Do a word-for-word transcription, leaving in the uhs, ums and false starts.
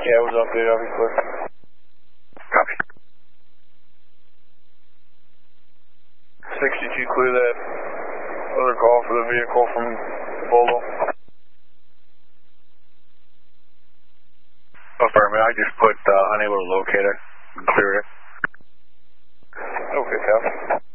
Yeah, it was updated, I'll be clear. Copy. sixty-two, clear that other call for the vehicle from Volvo. Affirmative, I just put uh, unable to locate it and cleared it. Okay, copy.